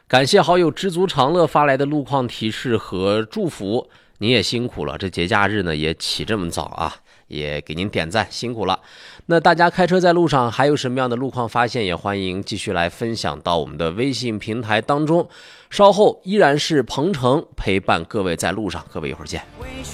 感谢好友知足常乐发来的路况提示和祝福，您也辛苦了，这节假日呢也起这么早啊，也给您点赞，辛苦了。那大家开车在路上还有什么样的路况发现，也欢迎继续来分享到我们的微信平台当中。稍后依然是鹏程陪伴各位在路上，各位一会儿见。